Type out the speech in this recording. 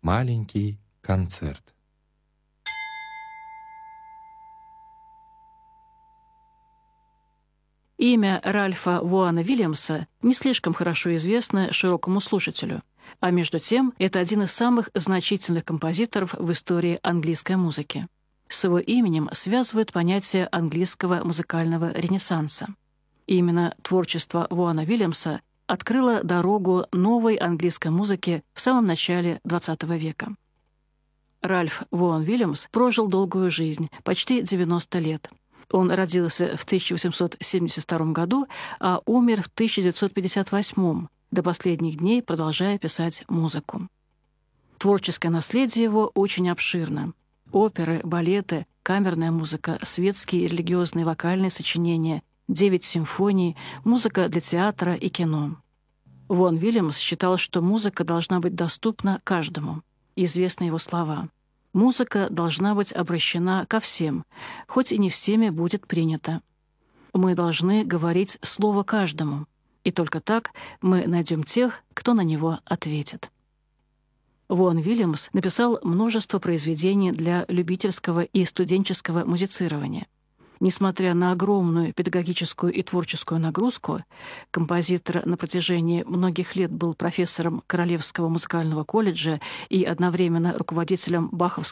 Маленький концерт. Имя Ральфа Вуана Вильямса не слишком хорошо известно широкому слушателю, а между тем это один из самых значительных композиторов в истории английской музыки. С его именем связывают понятие английского музыкального ренессанса. Именно творчество Вуана Вильямса открыло дорогу новой английской музыке в самом начале XX века. Ральф Вуан Вильямс прожил долгую жизнь, почти 90 лет. Он родился в 1872 году, а умер в 1958, до последних дней продолжая писать музыку. Творческое наследие его очень обширно. Оперы, балеты, камерная музыка, светские и религиозные вокальные сочинения, 9 симфоний, музыка для театра и кино. Вуан Вильямс считал, что музыка должна быть доступна каждому. Известны его слова. Музыка должна быть обращена ко всем, хоть и не всеми будет принято. Мы должны говорить слово каждому, и только так мы найдем тех, кто на него ответит. Вуан Вильямс написал множество произведений для любительского и студенческого музицирования. Несмотря на огромную педагогическую и творческую нагрузку, композитор на протяжении многих лет был профессором Королевского музыкального колледжа и одновременно руководителем Баховского